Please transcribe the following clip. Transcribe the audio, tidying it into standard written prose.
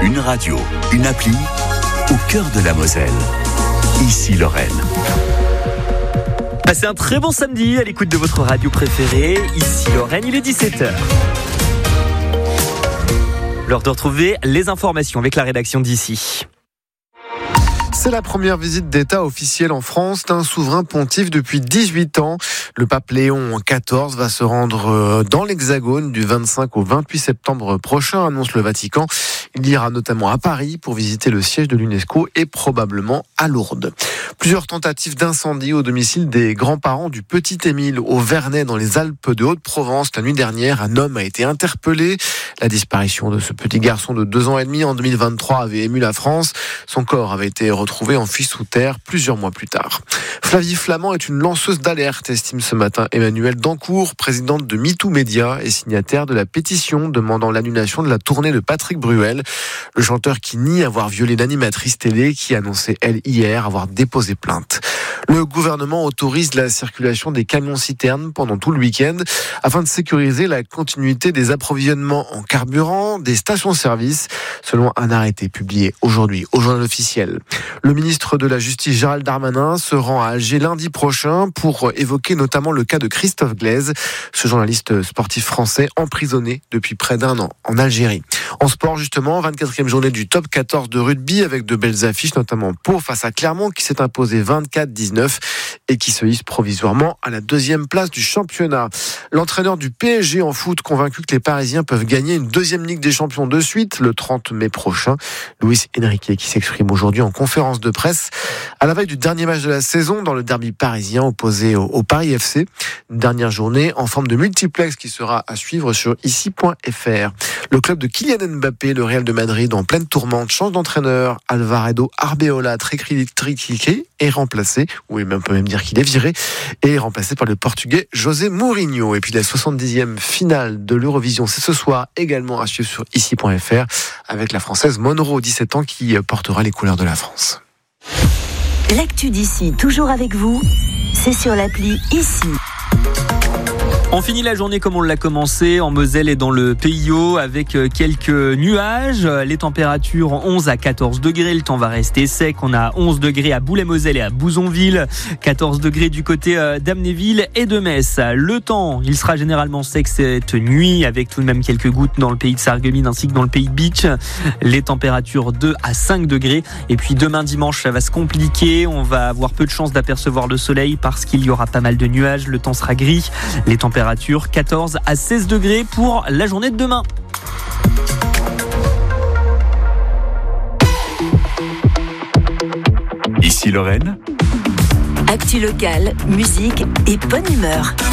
Une radio, une appli, au cœur de la Moselle. Ici Lorraine. Passez un très bon samedi à l'écoute de votre radio préférée. Ici Lorraine, il est 17h. L'heure de retrouver les informations avec la rédaction d'ici. C'est la première visite d'État officielle en France d'un souverain pontife depuis 18 ans. Le pape Léon XIV va se rendre dans l'Hexagone du 25 au 28 septembre prochain, annonce le Vatican. Il ira notamment à Paris pour visiter le siège de l'UNESCO et probablement à Lourdes. Plusieurs tentatives d'incendie au domicile des grands-parents du petit Émile au Vernet dans les Alpes de Haute-Provence. La nuit dernière, un homme a été interpellé. La disparition de ce petit garçon de 2 ans et demi en 2023 avait ému la France. Son corps avait été retrouvé enfui sous terre plusieurs mois plus tard. Flavie Flament est une lanceuse d'alerte, estime ce matin Emmanuelle Dancourt, présidente de MeToo Média et signataire de la pétition demandant l'annulation de la tournée de Patrick Bruel. Le chanteur qui nie avoir violé l'animatrice télé qui annonçait, elle, hier avoir déposé plainte. Le gouvernement autorise la circulation des camions-citernes pendant tout le week-end afin de sécuriser la continuité des approvisionnements en carburant des stations-service, selon un arrêté publié aujourd'hui au journal officiel. Le ministre de la Justice Gérald Darmanin se rend à Alger lundi prochain pour évoquer notamment le cas de Christophe Glaise, ce journaliste sportif français emprisonné depuis près d'1 an en Algérie. En sport justement, 24e journée du top 14 de rugby avec de belles affiches, notamment Pau face à Clermont qui s'est imposé 24-19 et qui se hisse provisoirement à la 2e place du championnat. L'entraîneur du PSG en foot convaincu que les Parisiens peuvent gagner une 2e Ligue des Champions de suite le 30 mai prochain. Luis Enrique qui s'exprime aujourd'hui en conférence de presse à la veille du dernier match de la saison dans le derby parisien opposé au Paris FC. Une dernière journée en forme de multiplex qui sera à suivre sur ici.fr. Le club de Kylian Mbappé, le Real de Madrid, en pleine tourmente, change d'entraîneur. Alvarado Arbeloa, très critiqué, est remplacé, ou on peut même dire qu'il est viré, et est remplacé par le Portugais José Mourinho. Et puis la 70e finale de l'Eurovision, c'est ce soir également à suivre sur ici.fr avec la Française Monroe, 17 ans, qui portera les couleurs de la France. L'actu d'ici, toujours avec vous, c'est sur l'appli Ici. On finit la journée comme on l'a commencé en Moselle et dans le PIO avec quelques nuages. Les températures 11 à 14 degrés. Le temps va rester sec. On a 11 degrés à Boulay-Moselle et à Bouzonville. 14 degrés du côté d'Amnéville et de Metz. Le temps, il sera généralement sec cette nuit avec tout de même quelques gouttes dans le pays de Sarreguemines ainsi que dans le pays de Bitche. Les températures 2 à 5 degrés. Et puis demain dimanche, ça va se compliquer. On va avoir peu de chance d'apercevoir le soleil parce qu'il y aura pas mal de nuages. Le temps sera gris. Les températures 14 à 16 degrés pour la journée de demain. Ici Lorraine. Actu locale, musique et bonne humeur.